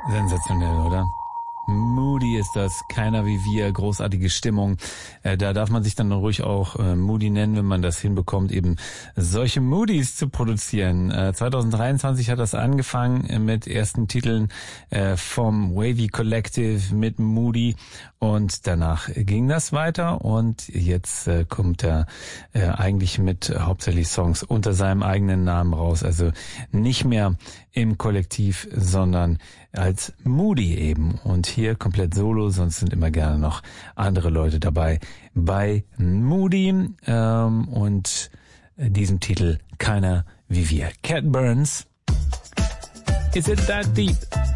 Sensationell, oder? Moody ist das, keiner wie wir, großartige Stimmung. Da darf man sich dann ruhig auch Moody nennen, wenn man das hinbekommt, eben solche Moodies zu produzieren. 2023 hat das angefangen mit ersten Titeln vom Wavy Collective mit Moody und danach ging das weiter und jetzt kommt er eigentlich mit hauptsächlich Songs unter seinem eigenen Namen raus, also nicht mehr im Kollektiv, sondern als Moody eben. Und hier komplett solo, sonst sind immer gerne noch andere Leute dabei bei Moody und diesem Titel Keiner wie wir. Cat Burns. Is it that deep?